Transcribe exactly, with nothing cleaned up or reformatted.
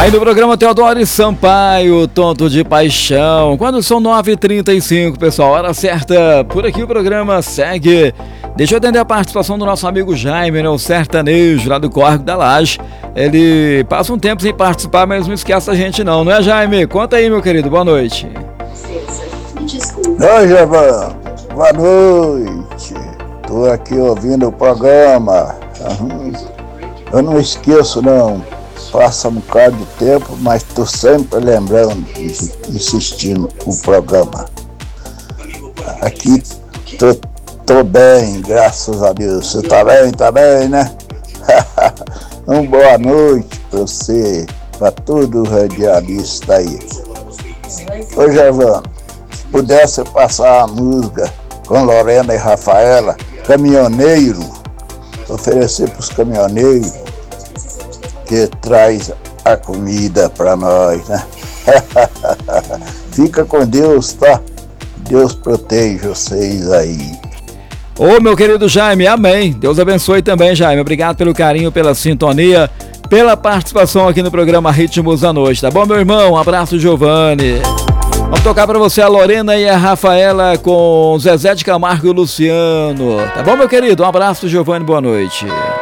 Aí no programa Teodoro Sampaio, Tonto de Paixão. Quando são nove e trinta e cinco, pessoal, hora certa. Por aqui o programa segue. Deixa eu atender a participação do nosso amigo Jaime, né, o sertanejo lá do Córrego da Laje. Ele passa um tempo sem participar, mas não esquece a gente não, não é, Jaime? Conta aí, meu querido, boa noite. Oi, Javan, boa noite. Tô aqui ouvindo o programa. Eu não esqueço não. Passa um bocado de tempo, mas tô sempre lembrando e assistindo o programa. Aqui tô, tô bem, graças a Deus. Você tá bem? Tá bem, né? Uma boa noite pra você, pra todo o radialista aí. Ô, Gervano, se pudesse passar a música com Lorena e Rafaela, caminhoneiro, oferecer pros caminhoneiros que traz a comida pra nós, né? Fica com Deus, tá? Deus protege vocês aí. Ô, meu querido Jaime, amém. Deus abençoe também, Jaime. Obrigado pelo carinho, pela sintonia, pela participação aqui no programa Ritmos da Noite, tá bom, meu irmão? Um abraço, Giovanni. Vamos tocar pra você a Lorena e a Rafaela com Zezé de Camargo e o Luciano. Tá bom, meu querido? Um abraço, Giovanni, boa noite.